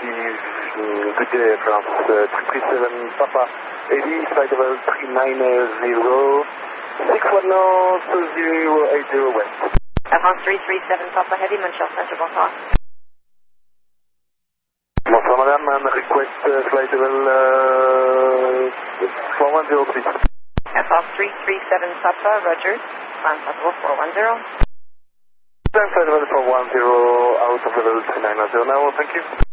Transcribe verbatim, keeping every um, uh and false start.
positive. Mm, good day, France. Uh, three three seven Papa Heavy, flight level three nine zero, six one zero, two zero eight zero West. Air France three three seven Papa Heavy, Montreal Centre, bonsoir. Bonsoir madame, un request uh, flight level uh, four one zero please. Air France three three seven Papa, Roger, France level four one zero. Flight level four one zero, out of level three nine zero now, thank you.